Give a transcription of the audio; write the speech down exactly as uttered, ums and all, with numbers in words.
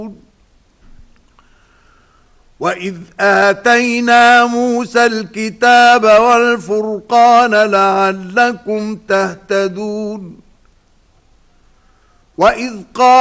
وَإِذْ آتَيْنَا مُوسَى الْكِتَابَ وَالْفُرْقَانَ لَعَلَّكُمْ تَهْتَدُونَ وَإِذْ قَالَ